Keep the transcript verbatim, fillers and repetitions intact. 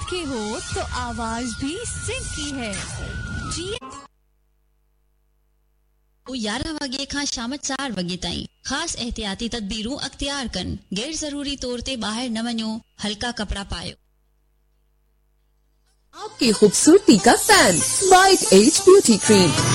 सिंध के हो तो आवाज भी सिंध की है। जी यारह वगे खां शाम चार वगे ताईं खास एहतियाती तदबीरूं अख्तियार कन। गैर जरूरी तौर ते बाहर न वञो, हल्का कपड़ा पायो। आपकी खूबसूरती का fan white as beauty cream.